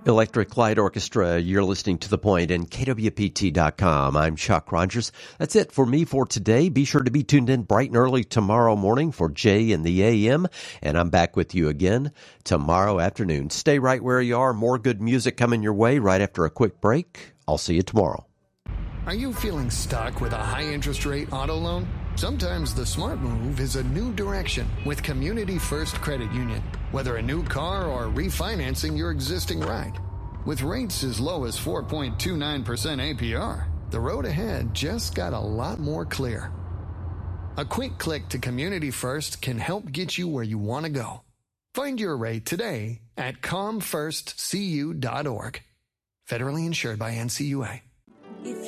Electric Light Orchestra, you're listening to The Point and KWPT.com. I'm Chuck Rogers. That's it for me for today. Be sure to be tuned in bright and early tomorrow morning for Jay in the AM, and I'm back with you again tomorrow afternoon. Stay right where you are. More good music coming your way right after a quick break. I'll see you tomorrow. Are you feeling stuck with a high interest rate auto loan? Sometimes the smart move is a new direction with Community First Credit Union. Whether a new car or refinancing your existing ride. With rates as low as 4.29% APR, the road ahead just got a lot more clear. A quick click to Community First can help get you where you want to go. Find your rate today at comfirstcu.org. Federally insured by NCUA.